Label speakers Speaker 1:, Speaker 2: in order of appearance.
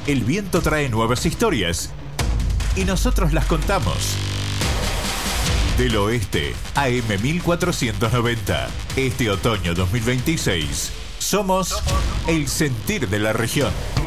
Speaker 1: El viento trae nuevas historias y nosotros las contamos. Del Oeste, AM 1490. Este otoño 2026. Somos el sentir de la región.